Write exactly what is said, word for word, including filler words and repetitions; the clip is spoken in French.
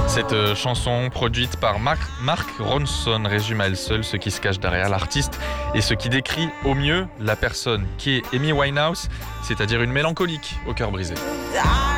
Cette euh, chanson, produite par Mark, Mark Ronson, résume à elle seule ce qui se cache derrière l'artiste et ce qui décrit au mieux la personne qui est Amy Winehouse, c'est-à-dire une mélancolique au cœur brisé.